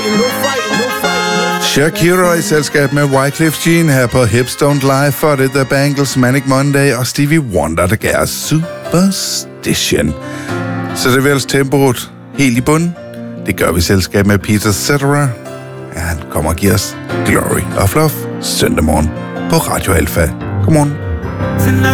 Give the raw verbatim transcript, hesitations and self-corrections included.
fighting, no fighting, no fighting. Shakira i selskab med Wyclef Jean her på Hips Don't Lie, for det The Bangles, Manic Monday og Stevie Wonder, der gav Superstition. Så det er vel tempoet helt i bunden. Det gør vi i selskab med Peter Cetera. Ja, han kommer og giver os Glory of Love søndag morgen på Radio Alpha. Godmorgen.